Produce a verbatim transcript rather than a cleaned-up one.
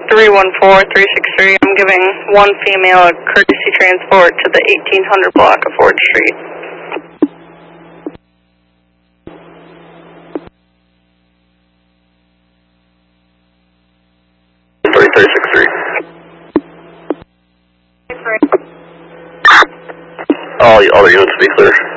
three one four, three six three. I'm giving one female a courtesy transport to the eighteen hundred block of Ford Street. three three six three. All, all the units be clear.